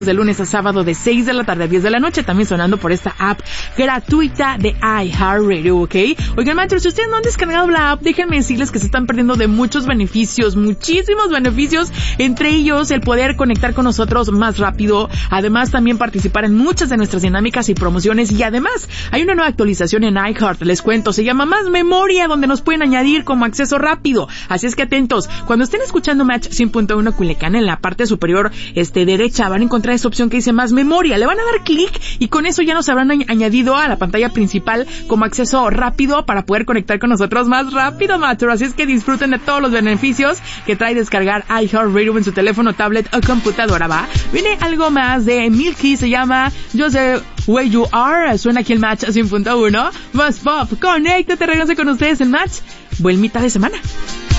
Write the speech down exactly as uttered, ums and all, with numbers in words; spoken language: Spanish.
de lunes a sábado de seis de la tarde a diez de la noche, también sonando por esta app gratuita de iHeartRadio, ¿ok? Oigan, maestros, si ustedes no han descargado la app, déjenme decirles que se están perdiendo de muchos beneficios, muchísimos beneficios, entre ellos el poder conectar con nosotros más rápido, además también participar en muchas de nuestras dinámicas y promociones, y además hay una nueva actualización en iHeart, les cuento, se llama Más Memoria, donde nos pueden añadir como acceso rápido, así es que atentos, cuando estén escuchando Match cien punto uno Culiacán, en la parte superior este derecha van a encontrar esa opción que dice Más Memoria, le van a dar clic y con eso ya nos habrán añadido a la pantalla principal como acceso rápido para poder conectar con nosotros más rápido, maestro. Así es que disfruten de todos los beneficios que trae descargar iHeartRadio en su teléfono, tablet o computadora, ¿va? Viene algo más de Milky, se llama Just the Way You Are, suena aquí el Match cien punto uno, más pop, conéctate, regreso con ustedes en Match, buen mitad de semana.